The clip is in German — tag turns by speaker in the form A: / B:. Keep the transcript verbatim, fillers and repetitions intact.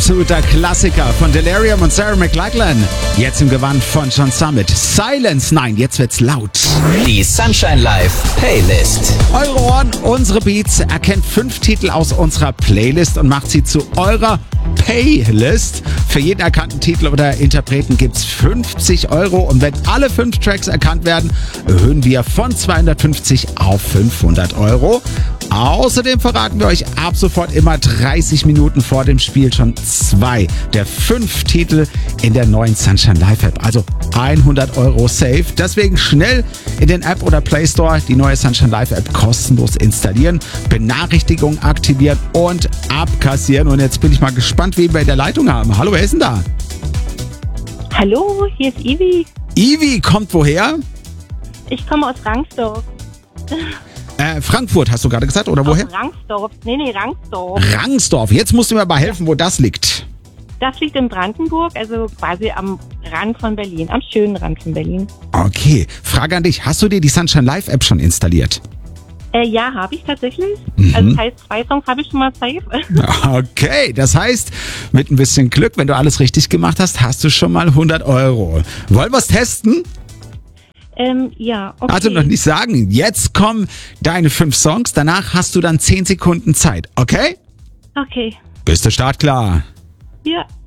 A: absoluter Klassiker von Delirium und Sarah McLachlan. Jetzt im Gewand von John Summit. Silence, nein, jetzt wird's laut.
B: Die Sunshine Live Playlist.
A: Eure Ohren, unsere Beats, erkennt fünf Titel aus unserer Playlist und macht sie zu eurer Paylist. Für jeden erkannten Titel oder Interpreten gibt's fünfzig Euro und wenn alle fünf Tracks erkannt werden, erhöhen wir von zweihundertfünfzig auf fünfhundert Euro. Außerdem verraten wir euch ab sofort immer dreißig Minuten vor dem Spiel schon zwei der fünf Titel in der neuen Sunshine Live App. Also hundert Euro safe. Deswegen schnell in den App oder Play Store die neue Sunshine Live App kostenlos installieren, Benachrichtigungen aktivieren und abkassieren. Und jetzt bin ich mal gespannt, wen wir in der Leitung haben. Hallo, wer ist denn da?
C: Hallo, hier ist Ivi.
A: Ivi kommt woher?
C: Ich komme aus Rangsdorf.
A: Äh, Frankfurt hast du gerade gesagt, oder woher?
C: Aus Rangsdorf. Nee, nee, Rangsdorf.
A: Rangsdorf. Jetzt musst du mir mal helfen, wo das liegt.
C: Das liegt in Brandenburg, also quasi am Rand von Berlin, am schönen Rand von Berlin.
A: Okay, Frage an dich. Hast du dir die Sunshine Live App schon installiert?
C: Äh, ja, habe ich tatsächlich.
A: Mhm.
C: Also das heißt, zwei Songs habe ich schon mal safe.
A: Okay, das heißt, mit ein bisschen Glück, wenn du alles richtig gemacht hast, hast du schon mal hundert Euro. Wollen wir es testen?
C: ähm, ja, okay.
A: Also noch nicht sagen. Jetzt kommen deine fünf Songs, danach hast du dann zehn Sekunden Zeit, okay?
C: Okay,
A: Bist du startklar?
C: ja.